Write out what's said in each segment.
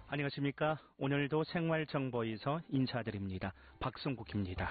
안녕하십니까. 오늘도 생활정보에서 인사드립니다. 박승국입니다.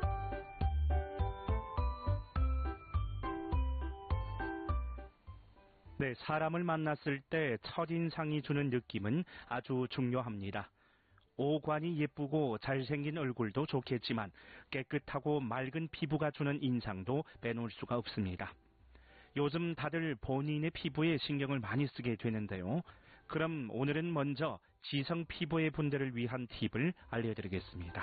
네, 사람을 만났을 때 첫인상이 주는 느낌은 아주 중요합니다. 오관이 예쁘고 잘생긴 얼굴도 좋겠지만 깨끗하고 맑은 피부가 주는 인상도 빼놓을 수가 없습니다. 요즘 다들 본인의 피부에 신경을 많이 쓰게 되는데요. 그럼 오늘은 먼저 지성 피부의 분들을 위한 팁을 알려드리겠습니다.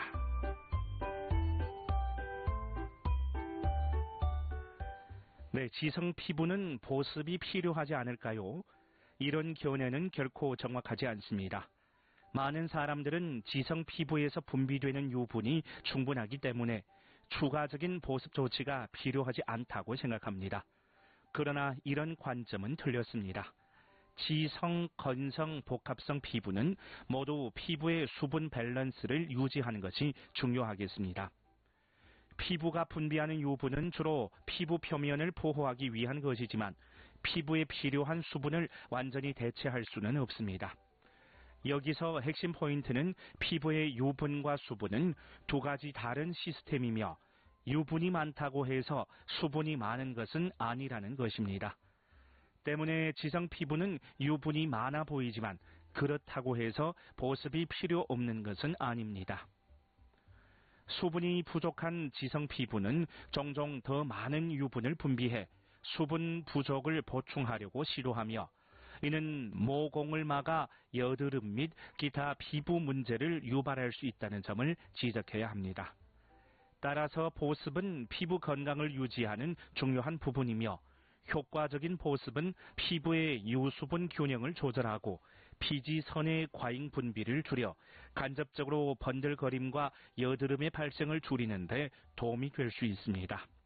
네, 지성 피부는 보습이 필요하지 않을까요? 이런 견해는 결코 정확하지 않습니다. 많은 사람들은 지성 피부에서 분비되는 유분이 충분하기 때문에 추가적인 보습 조치가 필요하지 않다고 생각합니다. 그러나 이런 관점은 틀렸습니다. 지성, 건성, 복합성 피부는 모두 피부의 수분 밸런스를 유지하는 것이 중요하겠습니다. 피부가 분비하는 유분은 주로 피부 표면을 보호하기 위한 것이지만 피부에 필요한 수분을 완전히 대체할 수는 없습니다. 여기서 핵심 포인트는 피부의 유분과 수분은 두 가지 다른 시스템이며 유분이 많다고 해서 수분이 많은 것은 아니라는 것입니다. 때문에 지성 피부는 유분이 많아 보이지만 그렇다고 해서 보습이 필요 없는 것은 아닙니다. 수분이 부족한 지성 피부는 종종 더 많은 유분을 분비해 수분 부족을 보충하려고 시도하며 이는 모공을 막아 여드름 및 기타 피부 문제를 유발할 수 있다는 점을 지적해야 합니다. 따라서 보습은 피부 건강을 유지하는 중요한 부분이며 효과적인 보습은 피부의 유수분 균형을 조절하고 피지선의 과잉 분비를 줄여 간접적으로 번들거림과 여드름의 발생을 줄이는 데 도움이 될 수 있습니다.